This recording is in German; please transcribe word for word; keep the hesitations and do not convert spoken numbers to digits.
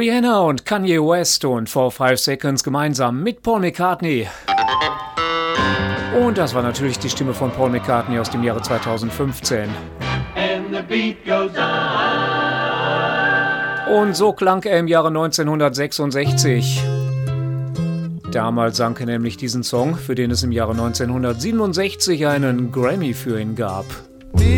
Rihanna und Kanye West und For Five Seconds gemeinsam mit Paul McCartney. Und das war natürlich die Stimme von Paul McCartney aus dem Jahre zweitausendfünfzehn. And the beat goes on. Und so klang er im Jahre neunzehnhundertsechsundsechzig. Damals sang er nämlich diesen Song, für den es im Jahre neunzehnhundertsiebenundsechzig einen Grammy für ihn gab.